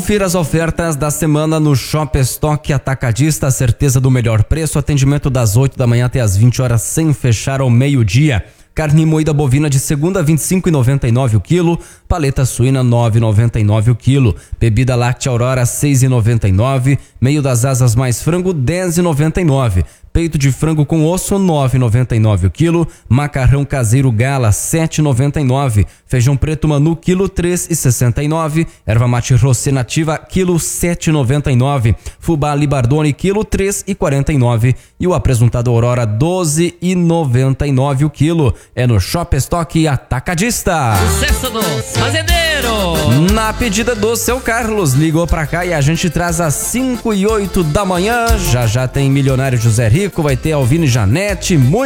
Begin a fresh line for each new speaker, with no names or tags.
Confira as ofertas da semana no Shop Stock Atacadista, a certeza do melhor preço, atendimento das 8 da manhã até as 20 horas sem fechar ao meio-dia. Carne moída bovina de segunda, R$ 25,99 o quilo. Paleta suína, R$ 9,99 o quilo. Bebida láctea Aurora, R$ 6,99. Meio das asas mais frango, R$ 10,99. Peito de frango com osso, R$ 9,99 o quilo. Macarrão caseiro Gala, R$ 7,99. Feijão preto Manu, quilo, R$ 3,69. Erva mate Rossê nativa, quilo, R$ 7,99. Fubá Libardone, quilo, R$ 3,49. E o apresuntado Aurora, R$ 12,99 o quilo. É no Shop Stock Atacadista.
Sucesso dos fazendeiros.
Na pedida do seu Carlos, ligou pra cá e a gente traz às 5 e 8 da manhã. Já tem Milionário José Rico, vai ter Alvine Janete, muito